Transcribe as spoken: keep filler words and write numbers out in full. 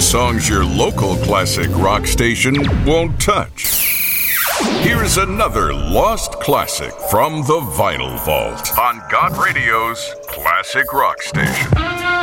songs your local classic rock station won't touch. Here's another lost classic from the Vinyl Vault on God Radio's Classic Rock Station.